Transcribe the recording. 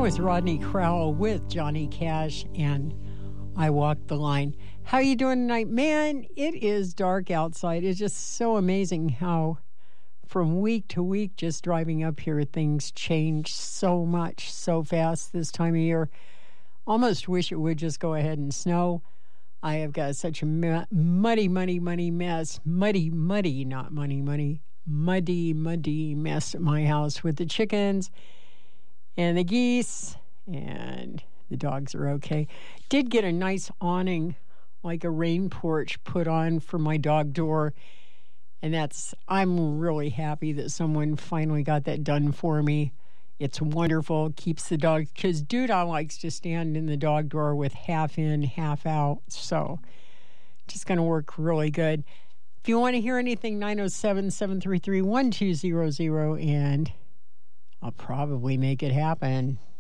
was Rodney Crowell with Johnny Cash and I Walked the Line. How you doing tonight? Man, it is dark outside. It's just so amazing how from week to week, just driving up here, things change so much, so fast this time of year. Almost wish it would just go ahead and snow. I have got such a muddy mess. Muddy, not money. Muddy mess at my house with the chickens and the geese, and the dogs are okay. Did get a nice awning, like a rain porch, put on for my dog door, and I'm really happy that someone finally got that done for me. It's wonderful. Keeps the dogs, because Duda likes to stand in the dog door with half in, half out, so just going to work really good. If you want to hear anything, 907-733-1200, and I'll probably make it happen.